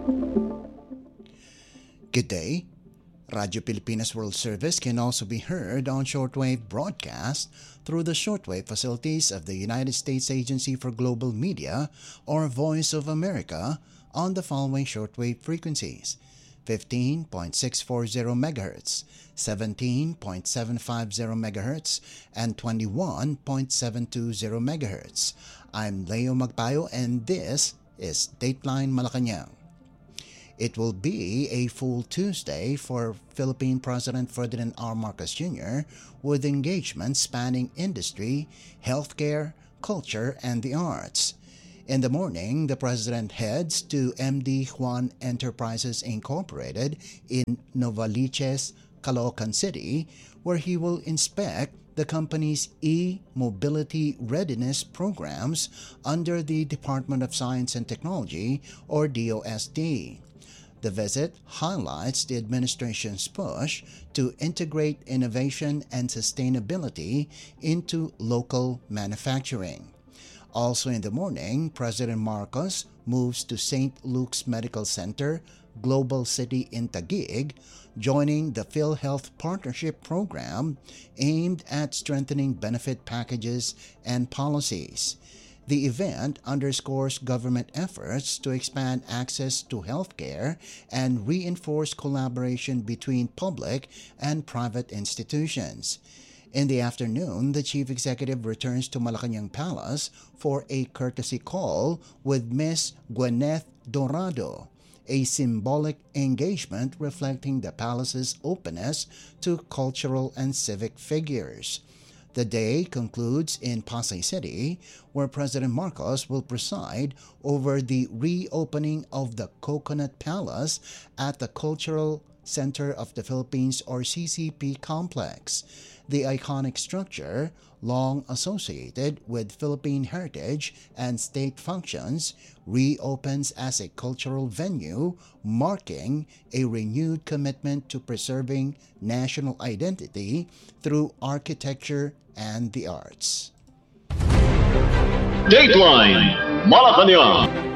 Good day. Radio Pilipinas World Service can also be heard on shortwave broadcast through the shortwave facilities of the United States Agency for Global Media or Voice of America on the following shortwave frequencies: 15.640 MHz, 17.750 MHz, and 21.720 MHz. I'm Leo Magpayo and this is Dateline Malacanang. It will be a full Tuesday for Philippine President Ferdinand R. Marcos Jr. with engagements spanning industry, healthcare, culture, and the arts. In the morning, the President heads to MD Juan Enterprises Incorporated in Novaliches, Caloocan City, where he will inspect the company's e-mobility readiness programs under the Department of Science and Technology, or DOST. The visit highlights the administration's push to integrate innovation and sustainability into local manufacturing. Also in the morning, President Marcos moves to St. Luke's Medical Center, Global City in Taguig, joining the PhilHealth Partnership Program aimed at strengthening benefit packages and policies. The event underscores government efforts to expand access to healthcare and reinforce collaboration between public and private institutions. In the afternoon, the Chief Executive returns to Malacanang Palace for a courtesy call with Ms. Gwyneth Dorado, a symbolic engagement reflecting the palace's openness to cultural and civic figures. The day concludes in Pasay City, where President Marcos will preside over the reopening of the Coconut Palace at the Cultural Center of the Philippines, or CCP complex. The iconic structure, long associated with Philippine heritage and state functions, reopens as a cultural venue, marking a renewed commitment to preserving national identity through architecture and the arts. Dateline Malacanang.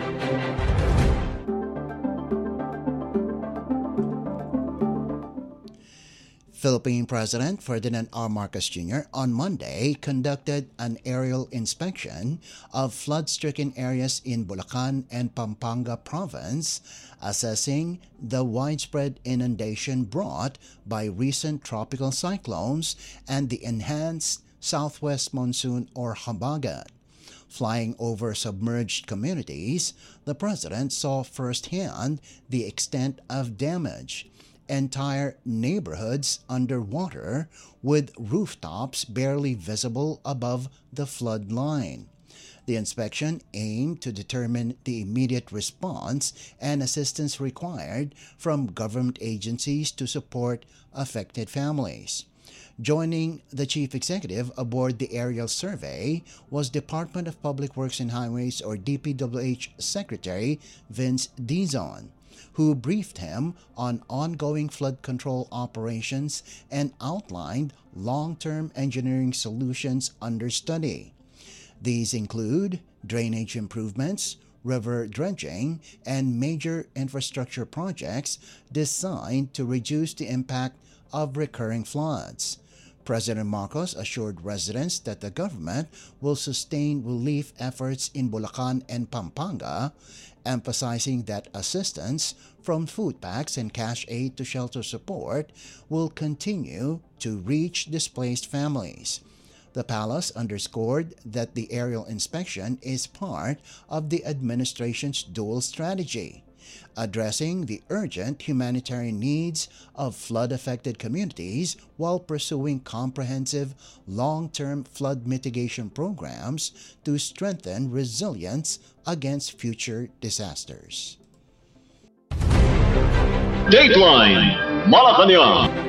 Philippine President Ferdinand R. Marcos Jr. on Monday conducted an aerial inspection of flood-stricken areas in Bulacan and Pampanga province, assessing the widespread inundation brought by recent tropical cyclones and the enhanced southwest monsoon, or Habagat. Flying over submerged communities, the President saw firsthand the extent of damage. Entire neighborhoods underwater, with rooftops barely visible above the flood line. The inspection aimed to determine the immediate response and assistance required from government agencies to support affected families. Joining the Chief Executive aboard the aerial survey was Department of Public Works and Highways, or DPWH Secretary Vince Dizon, who briefed him on ongoing flood control operations and outlined long-term engineering solutions under study. These include drainage improvements, river dredging, and major infrastructure projects designed to reduce the impact of recurring floods. President Marcos assured residents that the government will sustain relief efforts in Bulacan and Pampanga, emphasizing that assistance from food packs and cash aid to shelter support will continue to reach displaced families. The palace underscored that the aerial inspection is part of the administration's dual strategy, addressing the urgent humanitarian needs of flood-affected communities while pursuing comprehensive long-term flood mitigation programs to strengthen resilience against future disasters. Dateline Malacanang.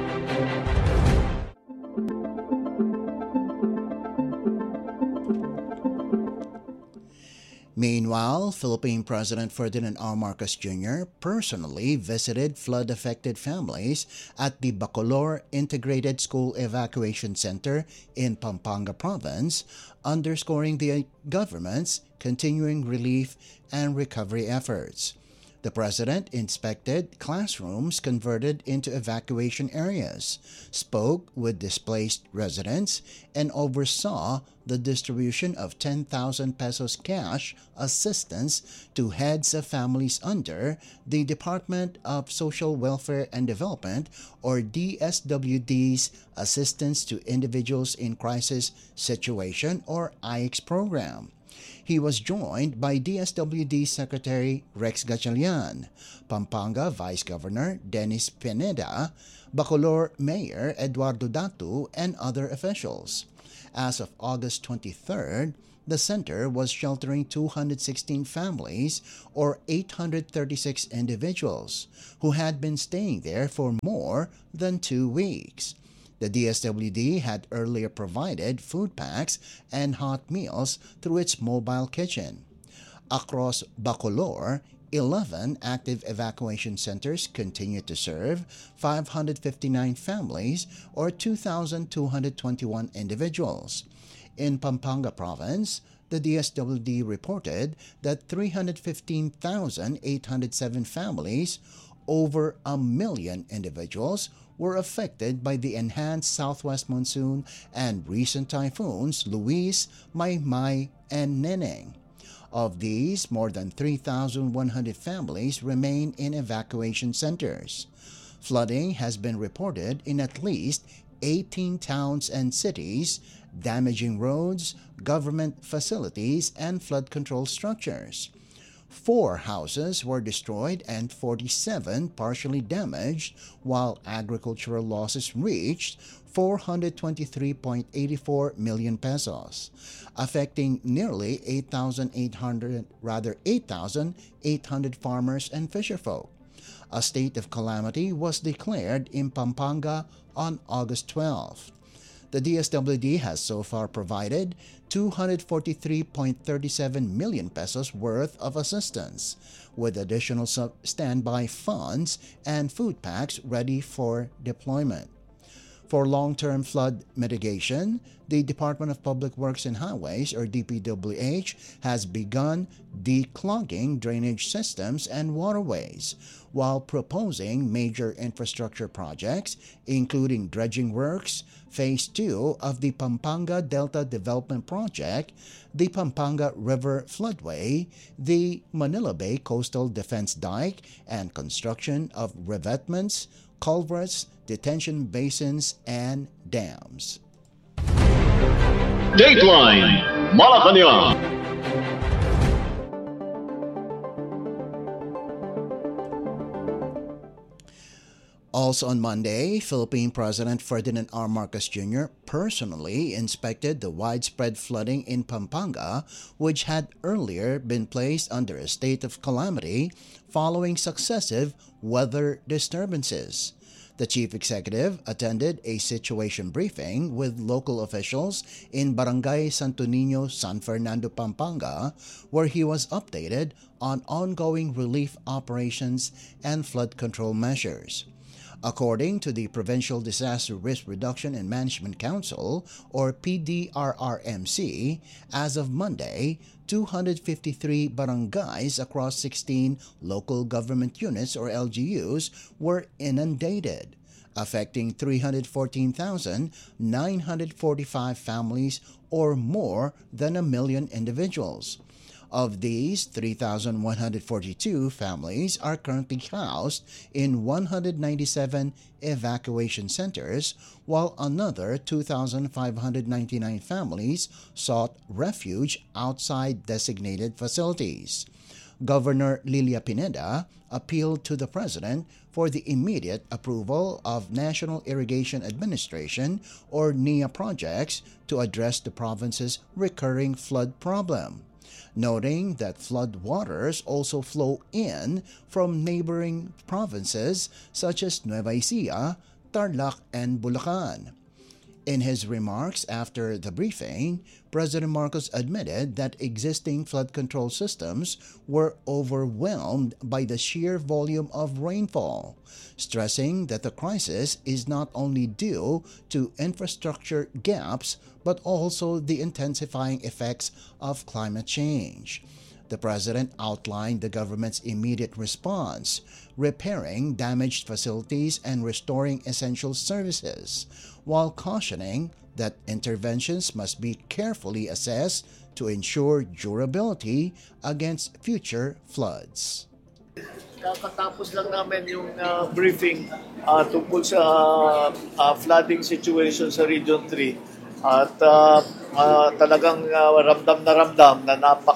Meanwhile, Philippine President Ferdinand R. Marcos Jr. personally visited flood-affected families at the Bacolor Integrated School Evacuation Center in Pampanga Province, underscoring the government's continuing relief and recovery efforts. The president inspected classrooms converted into evacuation areas, spoke with displaced residents, and oversaw the distribution of 10,000 pesos cash assistance to heads of families under the Department of Social Welfare and Development, or DSWD's Assistance to Individuals in Crisis Situation, or IX program. He was joined by DSWD Secretary Rex Gatchalian, Pampanga Vice Governor Dennis Pineda, Bacolor Mayor Eduardo Datu, and other officials. As of August 23rd, the center was sheltering 216 families, or 836 individuals, who had been staying there for more than 2 weeks. The DSWD had earlier provided food packs and hot meals through its mobile kitchen. Across Bacolor, 11 active evacuation centers continue to serve 559 families, or 2,221 individuals. In Pampanga Province, the DSWD reported that 315,807 families, over 1 million individuals, were affected by the enhanced southwest monsoon and recent typhoons Luis, Maymay, and Neneng. Of these, more than 3,100 families remain in evacuation centers. Flooding has been reported in at least 18 towns and cities, damaging roads, government facilities, and flood control structures. 4 houses were destroyed and 47 partially damaged, while agricultural losses reached 423.84 million pesos, affecting nearly 8,800 farmers and fisherfolk. A state of calamity was declared in Pampanga on August 12. The DSWD has so far provided 243.37 million pesos worth of assistance, with additional standby funds and food packs ready for deployment. For long-term flood mitigation, the Department of Public Works and Highways, or DPWH, has begun declogging drainage systems and waterways, while proposing major infrastructure projects, including dredging works, Phase 2 of the Pampanga Delta Development Project, the Pampanga River Floodway, the Manila Bay Coastal Defense Dike, and construction of revetments, culverts, detention basins, and dams. Dateline Malacanang. Also on Monday, Philippine President Ferdinand R. Marcos Jr. personally inspected the widespread flooding in Pampanga, which had earlier been placed under a state of calamity following successive weather disturbances. The chief executive attended a situation briefing with local officials in Barangay Santo Niño, San Fernando, Pampanga, where he was updated on ongoing relief operations and flood control measures. According to the Provincial Disaster Risk Reduction and Management Council, or PDRRMC, as of Monday, 253 barangays across 16 local government units, or LGUs, were inundated, affecting 314,945 families, or more than 1 million individuals. Of these, 3,142 families are currently housed in 197 evacuation centers, while another 2,599 families sought refuge outside designated facilities. Governor Lilia Pineda appealed to the President for the immediate approval of National Irrigation Administration, or NIA projects to address the province's recurring flood problem, noting that flood waters also flow in from neighboring provinces such as Nueva Ecija, Tarlac, and Bulacan. In his remarks after the briefing, President Marcos admitted that existing flood control systems were overwhelmed by the sheer volume of rainfall, stressing that the crisis is not only due to infrastructure gaps but also the intensifying effects of climate change. The President outlined the government's immediate response, repairing damaged facilities and restoring essential services, while cautioning that interventions must be carefully assessed to ensure durability against future floods. Kakatapos lang namin yung briefing tungkol sa flooding situation sa Region 3 at talagang ramdam na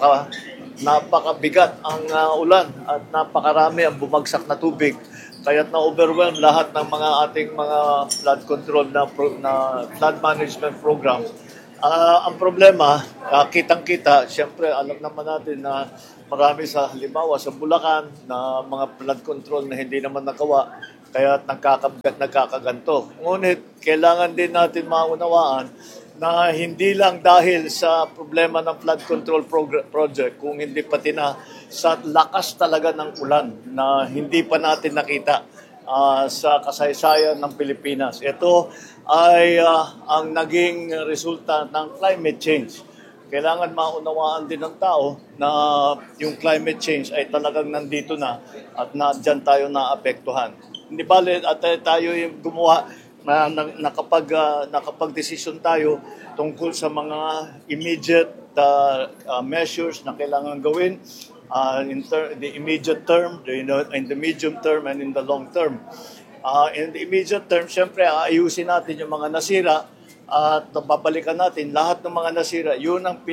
napakabigat ang ulan at napakarami ang bumagsak na tubig. Kaya't na-overwhelm lahat ng mga ating mga flood control na flood management program. Ang problema, kitang-kita, siyempre alam naman natin na marami sa halimbawa sa Bulacan na mga flood control na hindi naman nagawa kaya nagkakaganto. Ngunit kailangan din natin maunawaan na hindi lang dahil sa problema ng flood control project, kung hindi pati na sa lakas talaga ng ulan na hindi pa natin nakita sa kasaysayan ng Pilipinas. Ito ay ang naging resulta ng climate change. Kailangan maunawaan din ng tao na yung climate change ay talagang nandito na at dyan tayo naapektuhan. Hindi bale at tayo yung gumawa na nakapag-desisyon tayo tungkol sa mga immediate measures na kailangan gawin in the immediate term, in the medium term, and in the long term. In the immediate term, siyempre, ayusin natin yung mga nasira at babalikan natin lahat ng mga nasira. Yun ang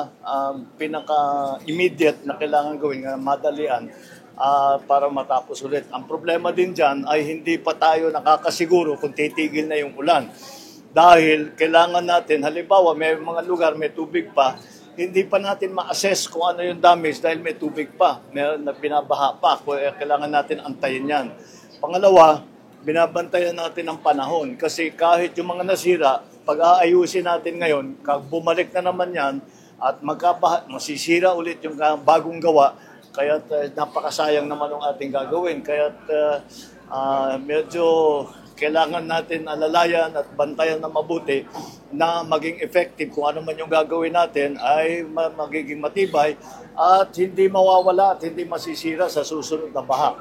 pinaka-immediate na kailangan gawin, madalian para matapos ulit. Ang problema din dyan ay hindi pa tayo nakakasiguro kung titigil na yung ulan. Dahil kailangan natin, halimbawa may mga lugar may tubig pa, hindi pa natin ma-assess kung ano yung damage dahil may tubig pa, may binabaha pa. Kailangan natin antayin yan. Pangalawa, binabantayan natin ang panahon kasi kahit yung mga nasira, pag aayusin natin ngayon, bumalik na naman yan at masisira ulit yung bagong gawa, kaya napakasayang naman ang ating gagawin. Kaya medyo kailangan natin alalayan at bantayan na mabuti na maging effective kung ano man yung gagawin natin ay magiging matibay at hindi mawawala at hindi masisira sa susunod na baha.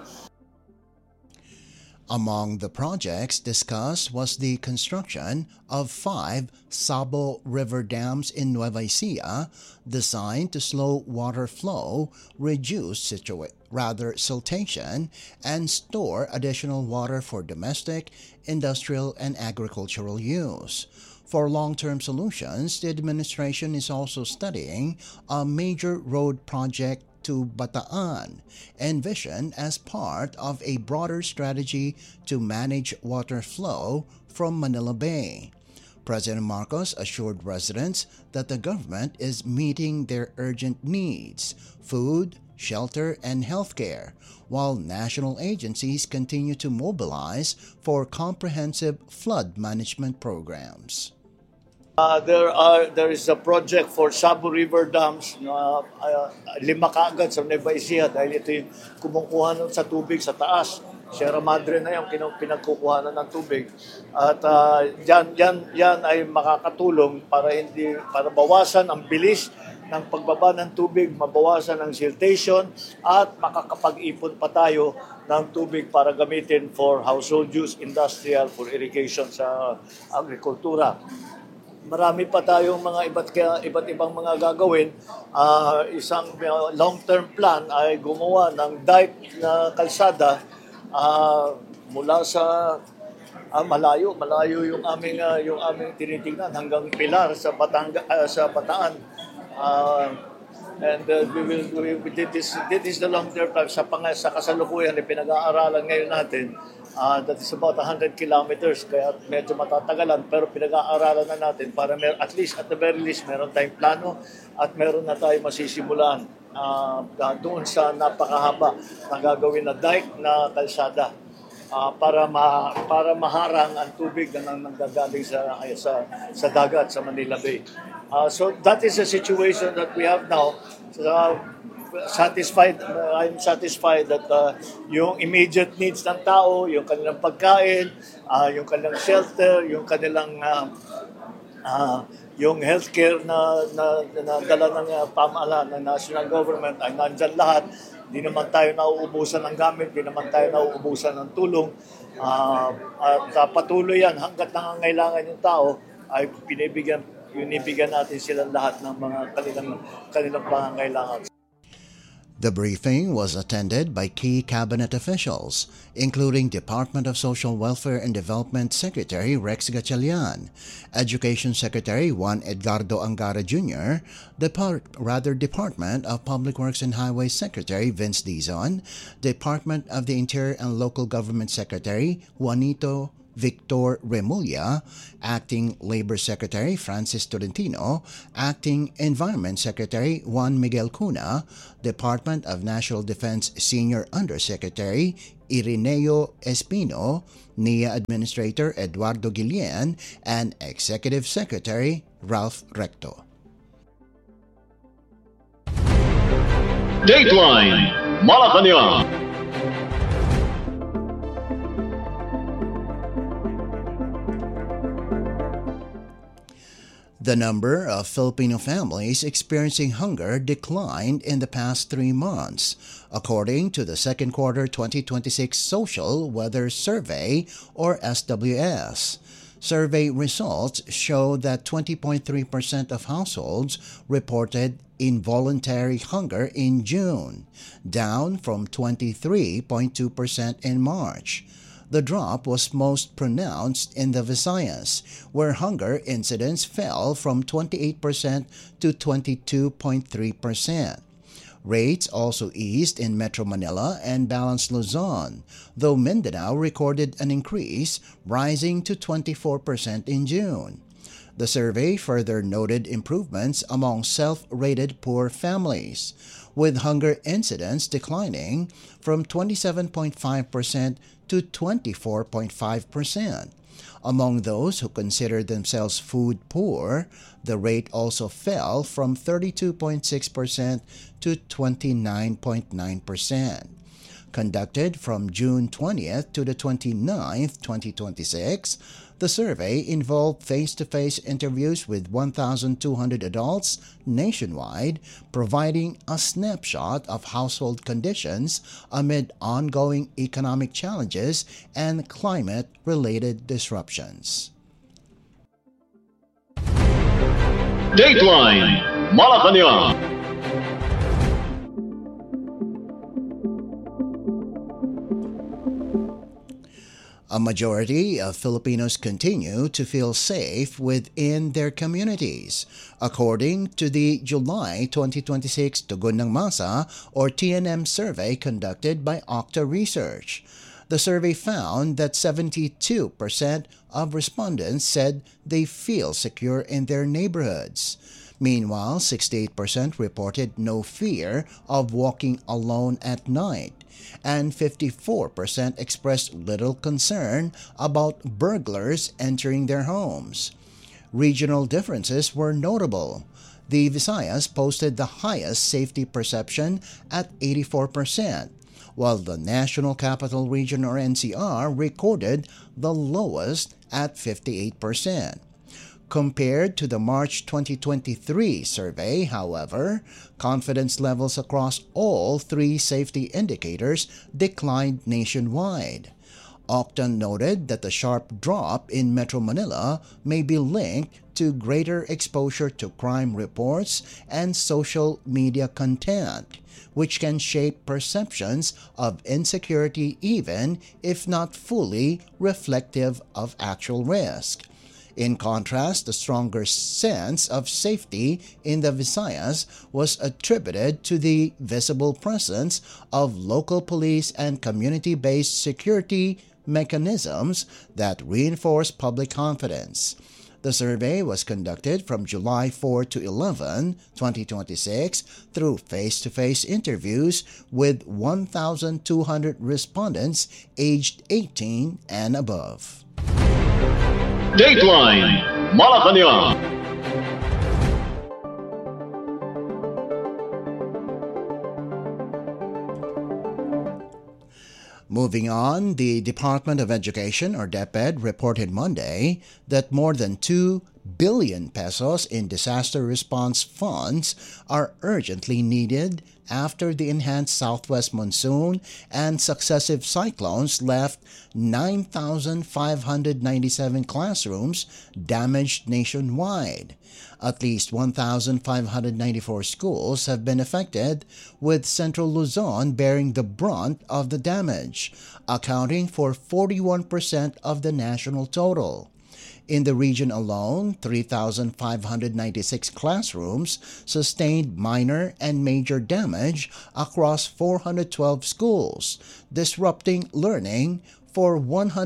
Among the projects discussed was the construction of 5 Sabo River dams in Nueva Ecija designed to slow water flow, reduce siltation, and store additional water for domestic, industrial, and agricultural use. For long-term solutions, the administration is also studying a major road project to Bataan, envisioned as part of a broader strategy to manage water flow from Manila Bay. President Marcos assured residents that the government is meeting their urgent needs, food, shelter, and healthcare, while national agencies continue to mobilize for comprehensive flood management programs. There is a project for Sabo River Dams na 5 kaagad sa Nueva Ecija dahil ito yung kumukuha nun sa tubig sa taas. Sierra Madre na yung pinagkukuhanan ng tubig. At yan ay makakatulong para bawasan ang bilis ng pagbaba ng tubig, mabawasan ang siltation at makakapag-ipon pa tayo ng tubig para gamitin for household use, industrial, for irrigation sa agrikultura. Marami pa tayong mga iba't ibang mga gagawin. Isang long-term plan ay gumawa ng dike na kalsada mula sa malayo yung aming tinitingnan hanggang Pilar sa Bataan. This is the long-term plan sa kasalukuyan na pinag-aaralan ngayon natin. That is about 100 kilometers, kaya medyo matatagalan, pero pinag-aaralan na natin para at the very least, meron tayong plano at meron na tayong masisimulan doon sa napakahaba na gagawin na dike na kalsada para maharang ang tubig na nanggagaling sa dagat sa Manila Bay. So that is the situation that we have now. I'm satisfied that yung immediate needs ng tao, yung kanilang pagkain, yung kanilang shelter, yung kanilang yung healthcare na dala ng pamahalaan ng national government ay nandyan lahat. Hindi naman tayo nauubusan ng gamit, hindi naman tayo nauubusan ng tulong. At patuloy yan hanggat nangangailangan yung tao ay binibigyan natin silang lahat ng mga kanilang pangangailangan. The briefing was attended by key cabinet officials, including Department of Social Welfare and Development Secretary Rex Gatchalian, Education Secretary Juan Edgardo Angara Jr., Department of Public Works and Highways Secretary Vince Dizon, Department of the Interior and Local Government Secretary Juanito Victor Remulla, Acting Labor Secretary Francis Tolentino, Acting Environment Secretary Juan Miguel Cuna, Department of National Defense Senior Undersecretary Irineo Espino, NIA Administrator Eduardo Guillen, and Executive Secretary Ralph Recto. Dateline Malacanang. The number of Filipino families experiencing hunger declined in the past 3 months, according to the second quarter 2026 Social Weather Survey, or SWS. Survey results show that 20.3% of households reported involuntary hunger in June, down from 23.2% in March. The drop was most pronounced in the Visayas, where hunger incidence fell from 28% to 22.3%. Rates also eased in Metro Manila and Balanced Luzon, though Mindanao recorded an increase, rising to 24% in June. The survey further noted improvements among self-rated poor families, with hunger incidence declining from 27.5% to 24.5%. Among those who consider themselves food poor, the rate also fell from 32.6% to 29.9%. Conducted from June 20th to the 29th, 2026, the survey involved face-to-face interviews with 1,200 adults nationwide, providing a snapshot of household conditions amid ongoing economic challenges and climate-related disruptions. Dateline Malacanang. A majority of Filipinos continue to feel safe within their communities, according to the July 2026 Tugon ng Masa or TNM survey conducted by Okta Research. The survey found that 72% of respondents said they feel secure in their neighborhoods. Meanwhile, 68% reported no fear of walking alone at night, and 54% expressed little concern about burglars entering their homes. Regional differences were notable. The Visayas posted the highest safety perception at 84%, while the National Capital Region or NCR recorded the lowest at 58%. Compared to the March 2023 survey, however, confidence levels across all 3 safety indicators declined nationwide. Okta noted that the sharp drop in Metro Manila may be linked to greater exposure to crime reports and social media content, which can shape perceptions of insecurity even if not fully reflective of actual risk. In contrast, the stronger sense of safety in the Visayas was attributed to the visible presence of local police and community-based security mechanisms that reinforce public confidence. The survey was conducted from July 4 to 11, 2026 through face-to-face interviews with 1,200 respondents aged 18 and above. Dateline Malacanang. Moving on, the Department of Education, or DepEd, reported Monday that more than 2 billion pesos in disaster response funds are urgently needed after the enhanced southwest monsoon and successive cyclones left 9,597 classrooms damaged nationwide. At least 1,594 schools have been affected, with Central Luzon bearing the brunt of the damage, accounting for 41% of the national total. In the region alone, 3,596 classrooms sustained minor and major damage across 412 schools, disrupting learning for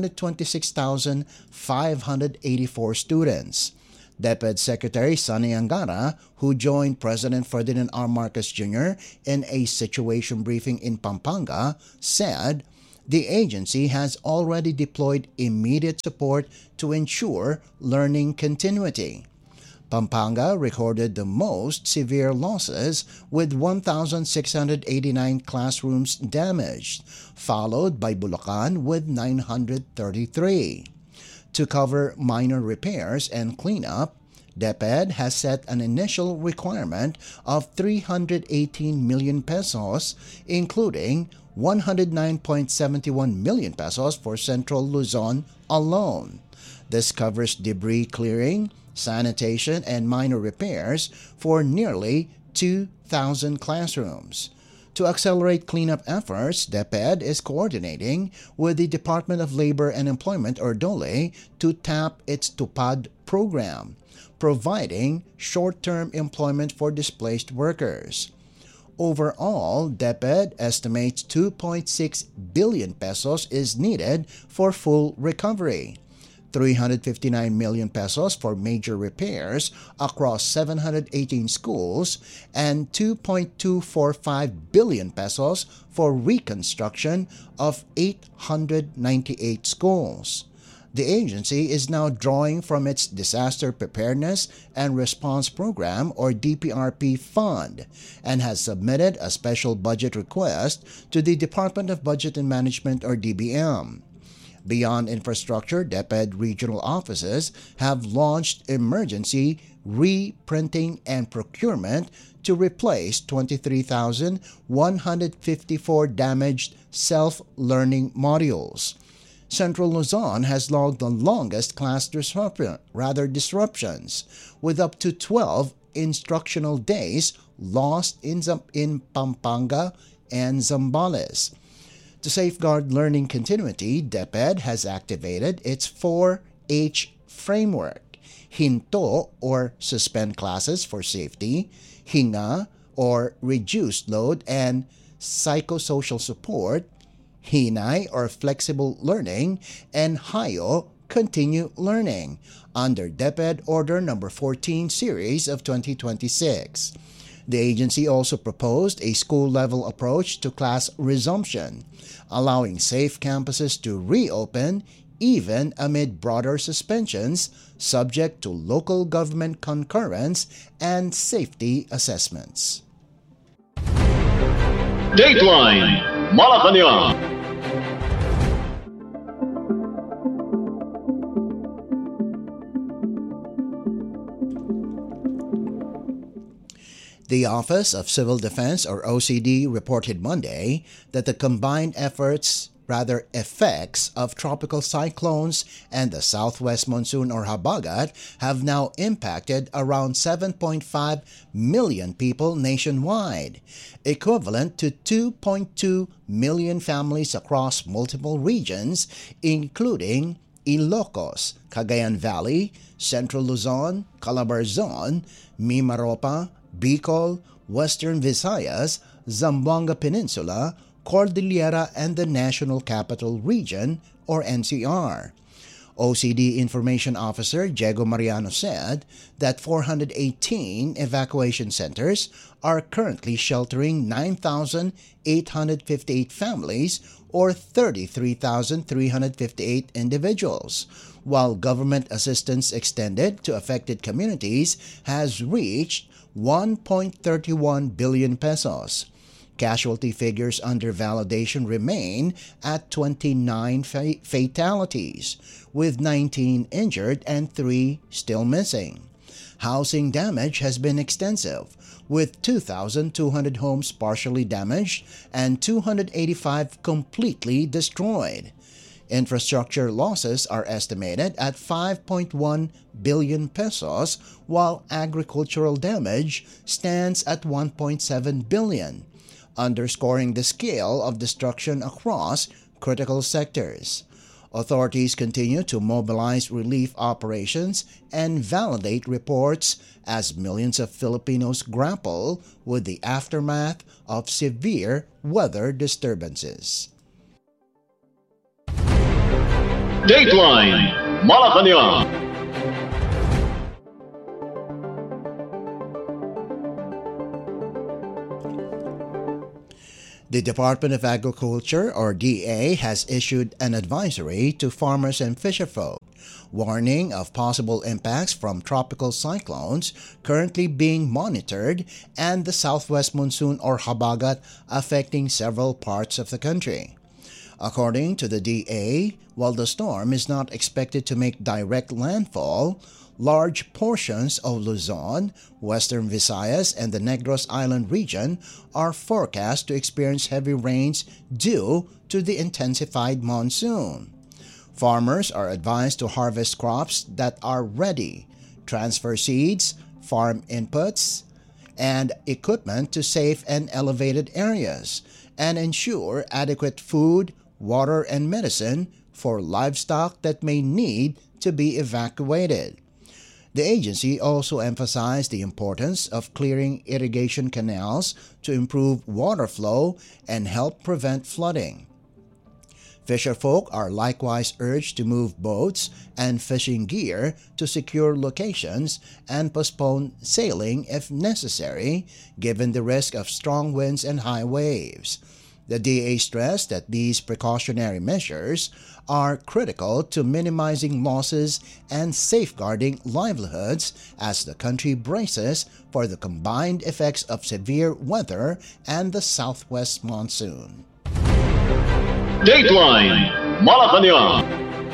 126,584 students. DepEd Secretary Sonny Angara, who joined President Ferdinand R. Marcos Jr. in a situation briefing in Pampanga, said the agency has already deployed immediate support to ensure learning continuity. Pampanga recorded the most severe losses with 1,689 classrooms damaged, followed by Bulacan with 933. To cover minor repairs and cleanup, DepEd has set an initial requirement of 318 million pesos, including 109.71 million pesos for Central Luzon alone. This covers debris clearing, sanitation, and minor repairs for nearly 2,000 classrooms. To accelerate cleanup efforts, DepEd is coordinating with the Department of Labor and Employment, or DOLE, to tap its TUPAD program, providing short-term employment for displaced workers. Overall, DepEd estimates 2.6 billion pesos is needed for full recovery. 359 million pesos for major repairs across 718 schools, and 2.245 billion pesos for reconstruction of 898 schools. The agency is now drawing from its Disaster Preparedness and Response Program, or DPRP fund, and has submitted a special budget request to the Department of Budget and Management, or DBM. Beyond infrastructure, DepEd regional offices have launched emergency reprinting and procurement to replace 23,154 damaged self-learning modules. Central Luzon has logged the longest class disruptions, with up to 12 instructional days lost in Pampanga and Zambales. To safeguard learning continuity, DepEd has activated its 4H framework: Hinto, or suspend classes for safety; Hinga, or reduced load and psychosocial support; Hinay, or flexible learning; and Hayo, continue learning, under DepEd Order No. 14 Series of 2026. The agency also proposed a school-level approach to class resumption, allowing safe campuses to reopen even amid broader suspensions, subject to local government concurrence and safety assessments. Dateline Malacanang. The Office of Civil Defense, or OCD, reported Monday that the combined effects of tropical cyclones and the southwest monsoon, or Habagat, have now impacted around 7.5 million people nationwide, equivalent to 2.2 million families across multiple regions, including Ilocos, Cagayan Valley, Central Luzon, Calabarzon, Mimaropa, Bicol, Western Visayas, Zamboanga Peninsula, Cordillera, and the National Capital Region, or NCR. OCD Information Officer Diego Mariano said that 418 evacuation centers are currently sheltering 9,858 families, or 33,358 individuals, while government assistance extended to affected communities has reached 1.31 billion pesos. Casualty figures under validation remain at 29 fatalities, with 19 injured and 3 still missing. Housing damage has been extensive, with 2,200 homes partially damaged and 285 completely destroyed. Infrastructure losses are estimated at 5.1 billion pesos, while agricultural damage stands at 1.7 billion, underscoring the scale of destruction across critical sectors. Authorities continue to mobilize relief operations and validate reports as millions of Filipinos grapple with the aftermath of severe weather disturbances. Dateline Malacanang. The Department of Agriculture, or DA, has issued an advisory to farmers and fisherfolk, warning of possible impacts from tropical cyclones currently being monitored and the southwest monsoon or habagat affecting several parts of the country. According to the DA, while the storm is not expected to make direct landfall, large portions of Luzon, Western Visayas, and the Negros Island region are forecast to experience heavy rains due to the intensified monsoon. Farmers are advised to harvest crops that are ready, transfer seeds, farm inputs, and equipment to safe and elevated areas, and ensure adequate food, water, and medicine for livestock that may need to be evacuated. The agency also emphasized the importance of clearing irrigation canals to improve water flow and help prevent flooding. Fisherfolk are likewise urged to move boats and fishing gear to secure locations and postpone sailing if necessary, given the risk of strong winds and high waves. The DA stressed that these precautionary measures are critical to minimizing losses and safeguarding livelihoods as the country braces for the combined effects of severe weather and the southwest monsoon. Dateline Malacanang.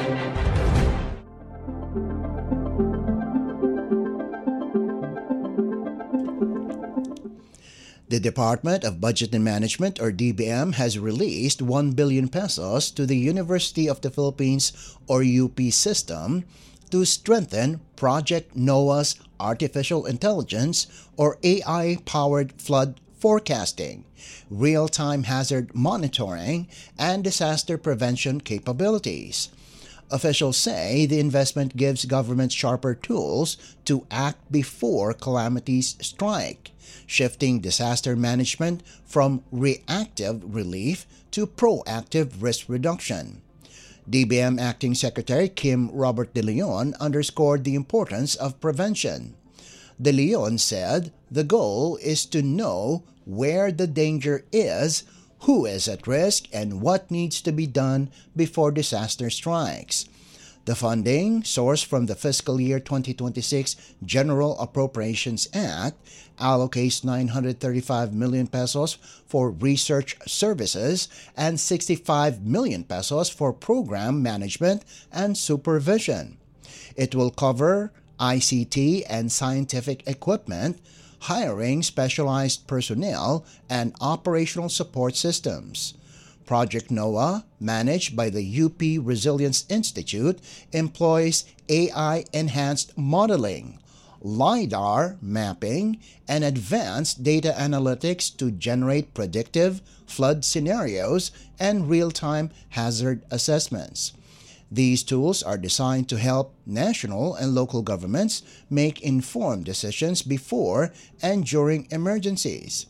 The Department of Budget and Management, or DBM, has released 1 billion pesos to the University of the Philippines, or UP system, to strengthen Project NOAA's artificial intelligence, or AI-powered flood forecasting, real-time hazard monitoring, and disaster prevention capabilities. Officials say the investment gives government sharper tools to act before calamities strike, shifting disaster management from reactive relief to proactive risk reduction. DBM Acting Secretary Kim Robert De Leon underscored the importance of prevention. De Leon said the goal is to know where the danger is, who is at risk, and what needs to be done before disaster strikes. The funding, sourced from the fiscal year 2026 General Appropriations Act, allocates 935 million pesos for research services and 65 million pesos for program management and supervision. It will cover ICT and scientific equipment, hiring specialized personnel, and operational support systems. Project NOAA, managed by the UP Resilience Institute, employs AI-enhanced modeling, LiDAR mapping, and advanced data analytics to generate predictive flood scenarios and real-time hazard assessments. These tools are designed to help national and local governments make informed decisions before and during emergencies.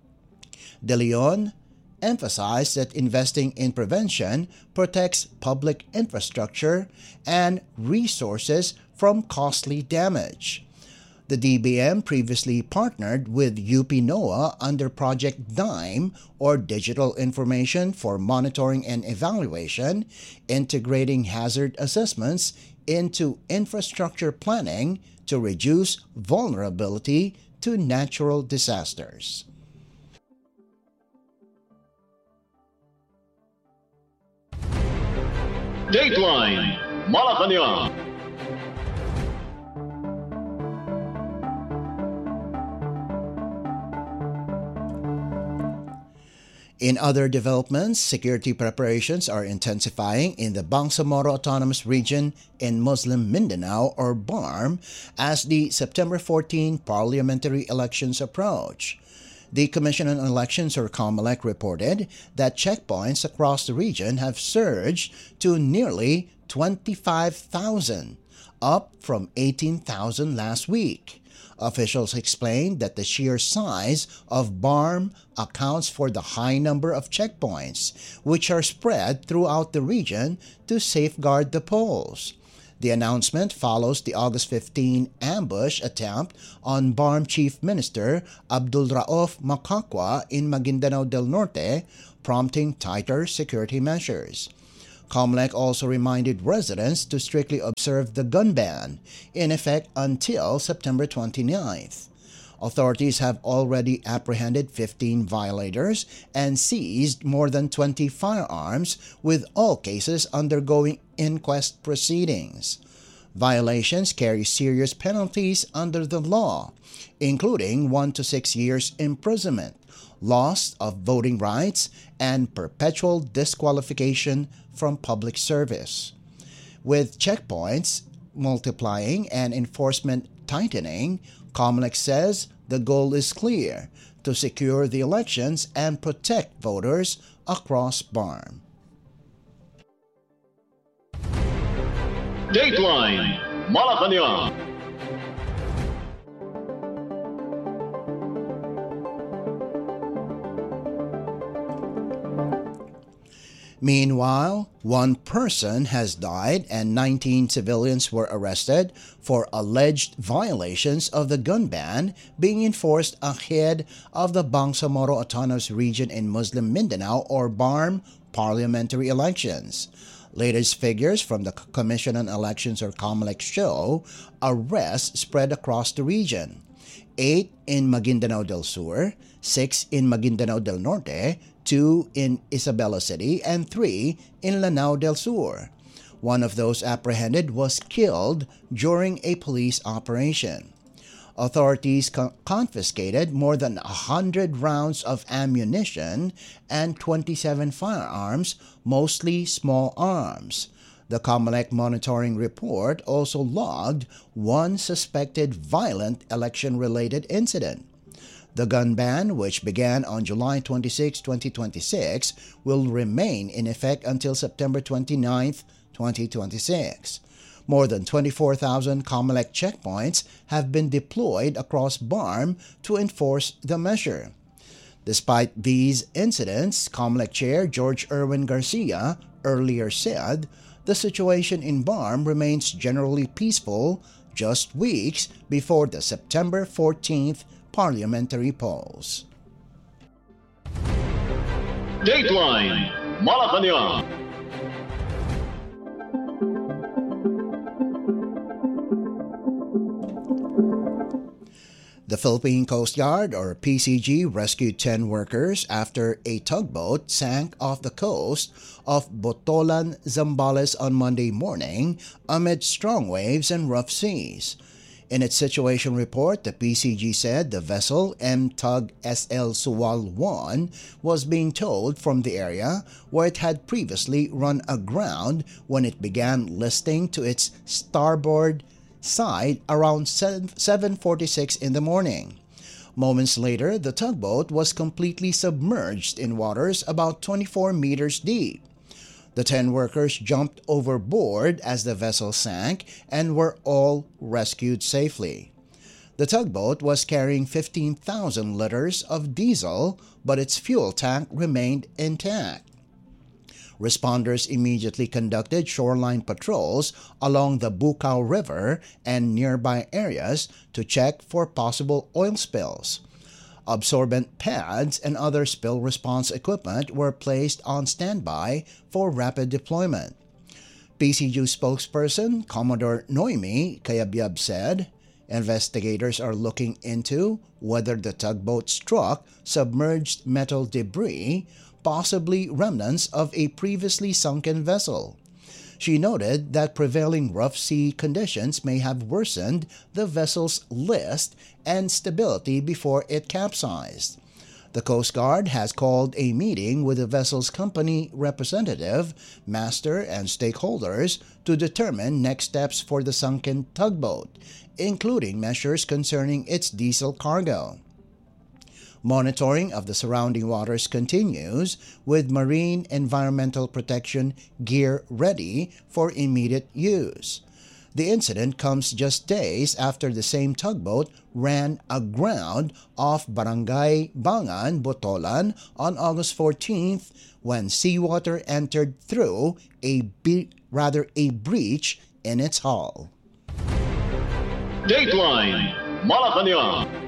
De Leon emphasized that investing in prevention protects public infrastructure and resources from costly damage. The DBM previously partnered with UP NOAA under Project DIME, or Digital Information for Monitoring and Evaluation, integrating hazard assessments into infrastructure planning to reduce vulnerability to natural disasters. Dateline Malacanang. In other developments, security preparations are intensifying in the Bangsamoro Autonomous Region in Muslim Mindanao or BARM as the September 14 parliamentary elections approach. The Commission on Elections or COMELEC reported that checkpoints across the region have surged to nearly 25,000, up from 18,000 last week. Officials explained that the sheer size of BARM accounts for the high number of checkpoints, which are spread throughout the region to safeguard the polls. The announcement follows the August 15 ambush attempt on BARM Chief Minister Abdul Rauf Makakwa in Maguindanao del Norte, prompting tighter security measures. COMELEC also reminded residents to strictly observe the gun ban, in effect until September 29th. Authorities have already apprehended 15 violators and seized more than 20 firearms, with all cases undergoing inquest proceedings. Violations carry serious penalties under the law, including 1 to 6 years imprisonment, loss of voting rights, and perpetual disqualification from public service. With checkpoints multiplying and enforcement tightening, COMELEC says the goal is clear: to secure the elections and protect voters across BARM. Dateline Malacanang. Meanwhile, one person has died and 19 civilians were arrested for alleged violations of the gun ban being enforced ahead of the Bangsamoro Autonomous Region in Muslim Mindanao or BARM parliamentary elections. Latest figures from the Commission on Elections or COMELEC show arrests spread across the region: 8 in Maguindanao del Sur, 6 in Maguindanao del Norte, 2 in Isabela City, and 3 in Lanao del Sur. One of those apprehended was killed during a police operation. Authorities confiscated more than 100 rounds of ammunition and 27 firearms, mostly small arms. The COMELEC monitoring report also logged one suspected violent election-related incident. The gun ban, which began on July 26, 2026, will remain in effect until September 29, 2026. More than 24,000 COMELEC checkpoints have been deployed across BARM to enforce the measure. Despite these incidents, COMELEC Chair George Erwin Garcia earlier said the situation in BARM remains generally peaceful just weeks before the September 14th parliamentary polls. Dateline Malacanang. The Philippine Coast Guard, or PCG, rescued 10 workers after a tugboat sank off the coast of Botolan, Zambales on Monday morning amid strong waves and rough seas. In its situation report, the PCG said the vessel MTUG SL Suwal 1 was being towed from the area where it had previously run aground when it began listing to its starboard side around 7:46 in the morning. Moments later, the tugboat was completely submerged in waters about 24 meters deep. The 10 workers jumped overboard as the vessel sank and were all rescued safely. The tugboat was carrying 15,000 liters of diesel, but its fuel tank remained intact. Responders immediately conducted shoreline patrols along the Bukaw River and nearby areas to check for possible oil spills. Absorbent pads and other spill response equipment were placed on standby for rapid deployment. PCG spokesperson Commodore Noemi Kayabyab said, investigators are looking into whether the tugboat struck submerged metal debris, possibly remnants of a previously sunken vessel. She noted that prevailing rough sea conditions may have worsened the vessel's list and stability before it capsized. The Coast Guard has called a meeting with the vessel's company representative, master, and stakeholders to determine next steps for the sunken tugboat, including measures concerning its diesel cargo. Monitoring of the surrounding waters continues, with marine environmental protection gear ready for immediate use. The incident comes just days after the same tugboat ran aground off Barangay Bangan, Botolan on August 14th when seawater entered through a breach in its hull. Dateline Malacanang.